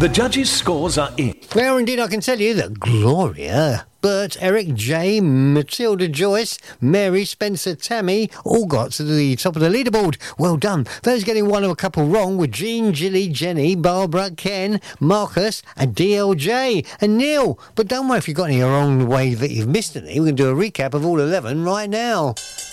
The judges' scores are in. Well, indeed, I can tell you that Gloria, Bert, Eric, Jay, Matilda, Joyce, Mary, Spencer, Tammy all got to the top of the leaderboard. Well done. Those getting one of a couple wrong were Jean, Gilly, Jenny, Barbara, Ken, Marcus, and DLJ, and Neil. But don't worry if you've got any wrong the way that you've missed any. We can do a recap of all 11 right now.